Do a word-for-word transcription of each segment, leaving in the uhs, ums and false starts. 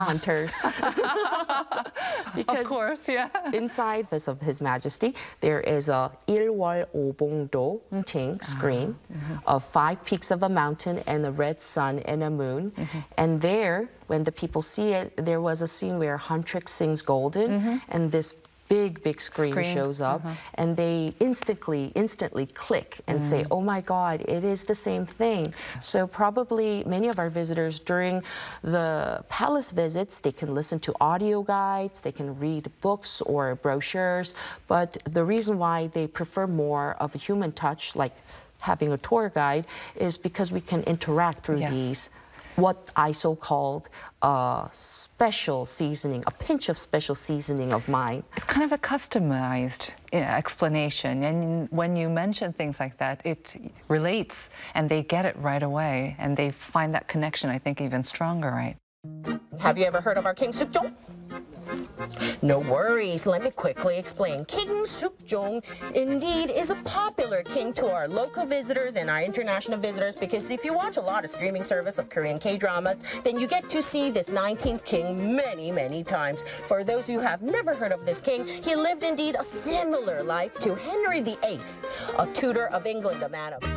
hunters. Because of course, yeah. inside this of His Majesty, there is a 일월 오봉도 ting screen mm-hmm. of five peaks of a mountain and a red sun and a moon. Mm-hmm. And there, when the people see it, there was a scene where Huntrix sings Golden, mm-hmm. and this big, big screen, screen. shows up, uh-huh. and they instantly, instantly click and mm. say, oh my God, it is the same thing. So probably many of our visitors during the palace visits, they can listen to audio guides, they can read books or brochures, but the reason why they prefer more of a human touch, like having a tour guide, is because we can interact through yes. these what I so-called uh, special seasoning, a pinch of special seasoning of mine. It's kind of a customized yeah, explanation, and when you mention things like that, it relates, and they get it right away, and they find that connection, I think, even stronger, right? Have you ever heard of our King Sukjong? No worries, let me quickly explain. King Sukjong indeed is a popular king to our local visitors and our international visitors, because if you watch a lot of streaming service of Korean K-dramas, then you get to see this nineteenth king many, many times. For those who have never heard of this king, he lived indeed a similar life to Henry the eighth of Tudor of England, a man of...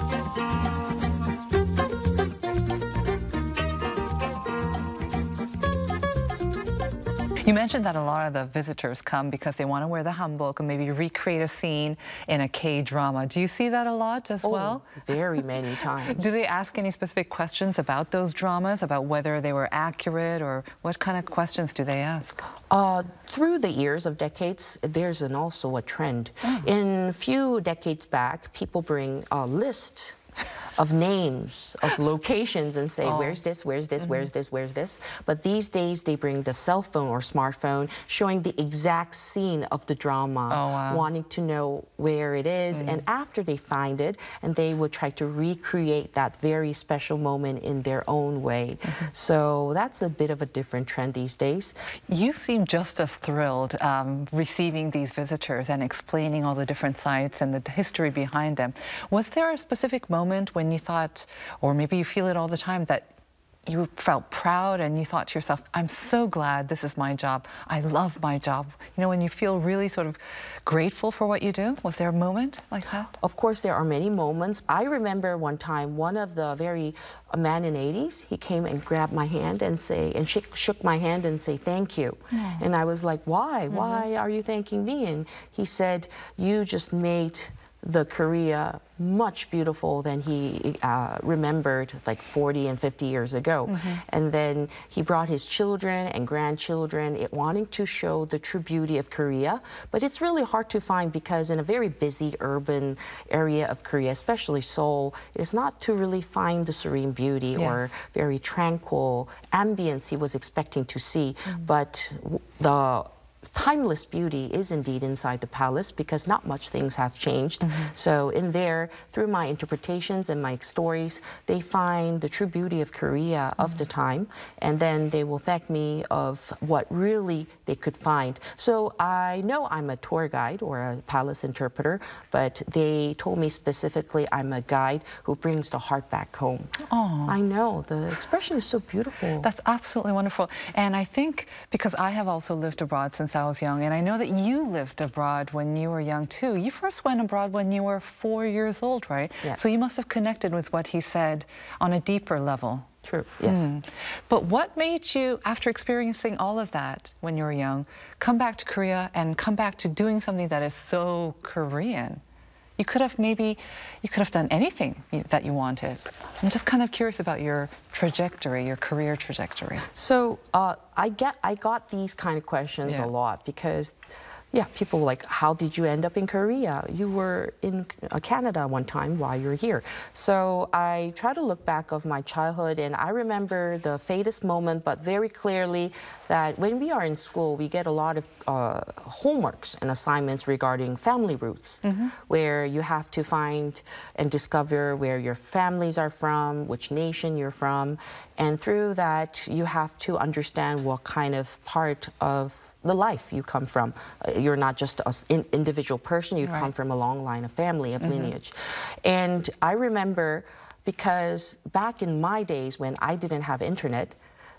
You mentioned that a lot of the visitors come because they want to wear the hanbok and maybe recreate a scene in a K-drama. Do you see that a lot as oh, well? Very many times. Do they ask any specific questions about those dramas, about whether they were accurate, or what kind of questions do they ask? Uh, through the years of decades, there's an also a trend. Oh. In a few decades back, people bring a list of names, of locations, and say, oh. where's this, where's this, mm-hmm. where's this, where's this? But these days, they bring the cell phone or smartphone showing the exact scene of the drama, oh, wow. wanting to know where it is. Mm. And after they find it, and they would try to recreate that very special moment in their own way. Mm-hmm. So that's a bit of a different trend these days. You seem just as thrilled um, receiving these visitors and explaining all the different sites and the history behind them. Was there a specific moment when you thought, or maybe you feel it all the time, that you felt proud and you thought to yourself, I'm so glad this is my job. I love my job. You know, when you feel really sort of grateful for what you do? Was there a moment like that? Of course, there are many moments. I remember one time, one of the very, a man in eighties, he came and grabbed my hand and say, and shook, shook my hand and say, thank you. Mm. And I was like, why? Mm-hmm. Why are you thanking me? And he said, you just made the Korea much beautiful than he uh, remembered like forty and fifty years ago. Mm-hmm. And then he brought his children and grandchildren, it, wanting to show the true beauty of Korea. But it's really hard to find, because in a very busy urban area of Korea, especially Seoul, it's not to really find the serene beauty yes. or very tranquil ambience he was expecting to see. Mm-hmm. But the timeless beauty is indeed inside the palace, because not much things have changed. Mm-hmm. So in there, through my interpretations and my stories, they find the true beauty of Korea mm-hmm. of the time, and then they will thank me of what really they could find. So I know I'm a tour guide or a palace interpreter, but they told me specifically I'm a guide who brings the heart back home. Aww. I know, the expression is so beautiful. That's absolutely wonderful. And I think, because I have also lived abroad since I was young, and I know that you lived abroad when you were young too. You first went abroad when you were four years old, right? Yes. So you must have connected with what he said on a deeper level. True, yes. Mm. But what made you, after experiencing all of that when you were young, come back to Korea and come back to doing something that is so Korean? You could have maybe, you could have done anything that you wanted. I'm just kind of curious about your trajectory, your career trajectory. So uh, I get, I got these kind of questions yeah. a lot, because yeah, people were like, how did you end up in Korea? You were in uh, Canada one time while you're here. So I try to look back of my childhood, and I remember the faintest moment, but very clearly, that when we are in school, we get a lot of uh, homeworks and assignments regarding family roots, mm-hmm. where you have to find and discover where your families are from, which nation you're from, and through that, you have to understand what kind of part of the life you come from. Uh, you're not just an individual person, you right. come from a long line of family, of mm-hmm. lineage. And I remember, because back in my days when I didn't have internet,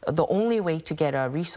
the only way to get a resource